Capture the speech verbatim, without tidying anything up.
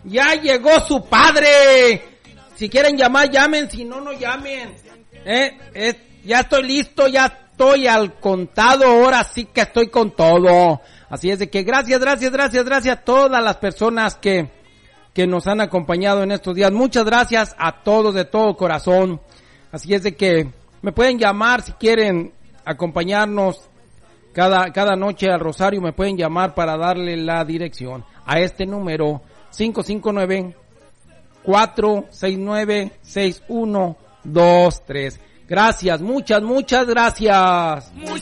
Ya llegó su padre. Si quieren llamar, llamen. Si no, no llamen. Eh, eh, ya estoy listo, ya estoy al contado. Ahora sí que estoy con todo. Así es de que gracias, gracias, gracias, gracias a todas las personas que, que nos han acompañado en estos días. Muchas gracias a todos de todo corazón. Así es de que me pueden llamar si quieren acompañarnos cada, cada noche al Rosario. Me pueden llamar para darle la dirección a este número cinco cinco nueve, cuatro seis nueve, seis uno dos tres. Gracias, muchas, muchas gracias.